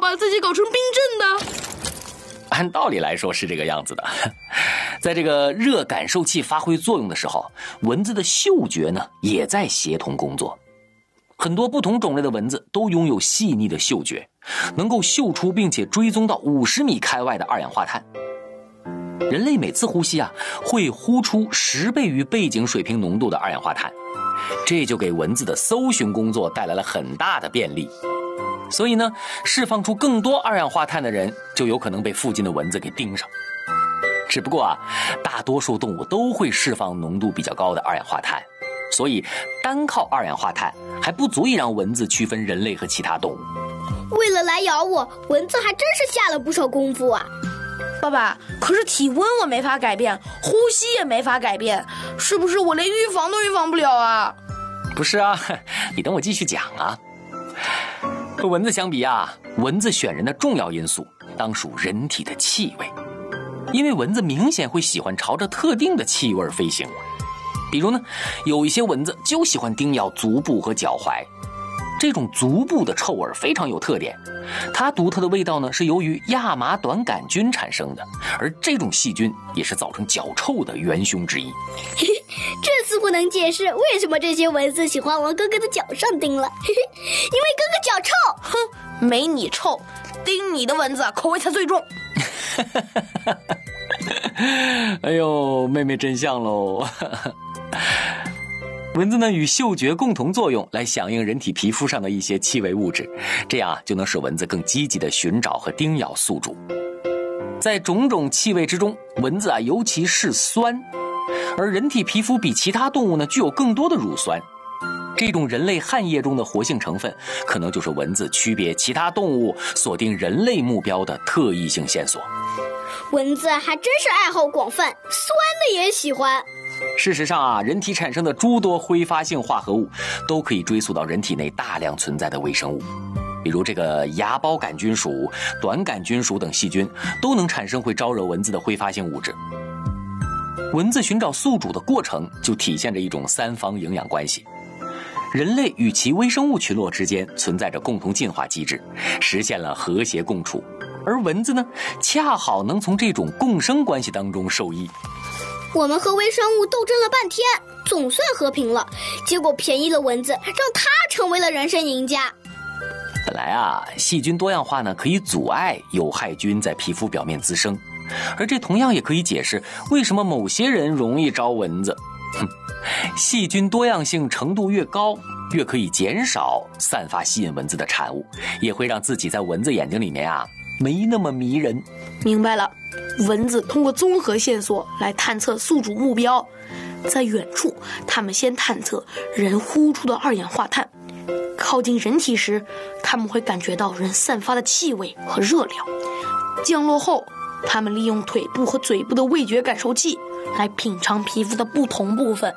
把自己搞成冰镇的？ 按道理来说是这个样子的。在这个热感受器发挥作用的时候，蚊子的嗅觉呢也在协同工作。很多不同种类的蚊子都拥有细腻的嗅觉，能够嗅出并且追踪到50米开外的二氧化碳。人类每次呼吸会呼出10倍于背景水平浓度的二氧化碳，这就给蚊子的搜寻工作带来了很大的便利。所以呢，释放出更多二氧化碳的人就有可能被附近的蚊子给盯上。只不过大多数动物都会释放浓度比较高的二氧化碳，所以单靠二氧化碳还不足以让蚊子区分人类和其他动物。 为了来咬我，蚊子还真是下了不少功夫啊。 爸爸，可是体温我没法改变，呼吸也没法改变，是不是我连预防都预防不了啊？ 不是啊，你等我继续讲啊。和蚊子相比蚊子选人的重要因素当属人体的气味，因为蚊子明显会喜欢朝着特定的气味飞行。比如呢，有一些蚊子就喜欢叮咬足部和脚踝，这种足部的臭味非常有特点，它独特的味道呢是由于亚麻短杆菌产生的，而这种细菌也是造成脚臭的元凶之一。 这似乎能解释为什么这些蚊子喜欢往哥哥的脚上叮了，因为哥哥脚臭。 哼，没你臭，叮你的蚊子口味才最重。 哎呦，妹妹真像喽。蚊子呢与嗅觉共同作用，来响应人体皮肤上的一些气味物质，这样就能使蚊子更积极地寻找和叮咬宿主。在种种气味之中，蚊子尤其是酸，而人体皮肤比其他动物呢具有更多的乳酸，这种人类汗液中的活性成分，可能就是蚊子区别其他动物锁定人类目标的特异性线索。 蚊子还真是爱好广泛，酸的也喜欢。 事实上人体产生的诸多挥发性化合物都可以追溯到人体内大量存在的微生物，比如这个芽孢杆菌属、短杆菌属等细菌都能产生会招惹蚊子的挥发性物质。蚊子寻找宿主的过程就体现着一种三方营养关系，人类与其微生物群落之间存在着共同进化机制，实现了和谐共处，而蚊子呢恰好能从这种共生关系当中受益。 我们和微生物斗争了半天，总算和平了，结果便宜了蚊子，让它成为了人生赢家。 本来细菌多样化呢可以阻碍有害菌在皮肤表面滋生，而这同样也可以解释为什么某些人容易招蚊子。细菌多样性程度越高，越可以减少散发吸引蚊子的产物，也会让自己在蚊子眼睛里面没那么迷人。 明白了，蚊子通过综合线索来探测宿主目标，在远处它们先探测人呼出的二氧化碳，靠近人体时它们会感觉到人散发的气味和热量，降落后它们利用腿部和嘴部的味觉感受器来品尝皮肤的不同部分。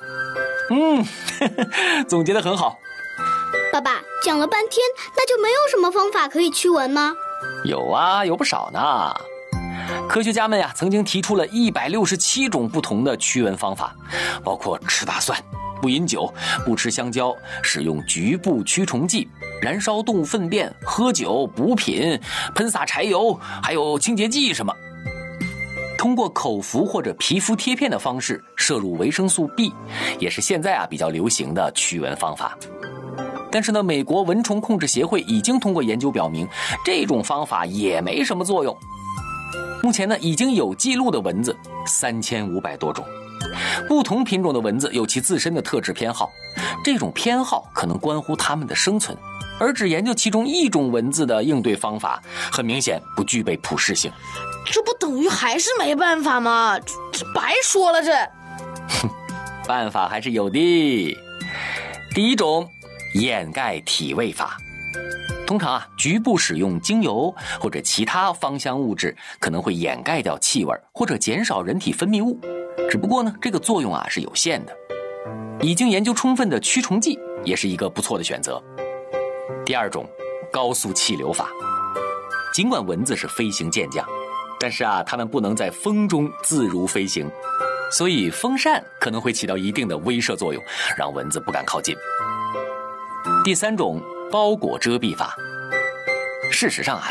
总结得很好。 爸爸，讲了半天，那就没有什么方法可以驱蚊吗？ 有不少呢。科学家们曾经提出了167种不同的驱蚊方法，包括吃大蒜、不饮酒、不吃香蕉、使用局部驱虫剂、燃烧动物粪便、喝酒、补品、喷洒柴油，还有清洁剂什么。通过口服或者皮肤贴片的方式摄入维生素 B， 也是现在比较流行的驱蚊方法。但是呢，美国蚊虫控制协会已经通过研究表明，这种方法也没什么作用。目前呢，已经有记录的蚊子3500多种，不同品种的蚊子有其自身的特质偏好，这种偏好可能关乎它们的生存，而只研究其中一种蚊子的应对方法，很明显不具备普适性。 这不等于还是没办法吗？这白说了这。 办法还是有的。第一种，掩盖体味法。通常局部使用精油或者其他芳香物质可能会掩盖掉气味或者减少人体分泌物，只不过呢，这个作用是有限的。已经研究充分的驱虫剂也是一个不错的选择。第二种，高速气流法。尽管蚊子是飞行健将，但是它们不能在风中自如飞行，所以风扇可能会起到一定的威慑作用，让蚊子不敢靠近。第三种，包裹遮蔽法。事实上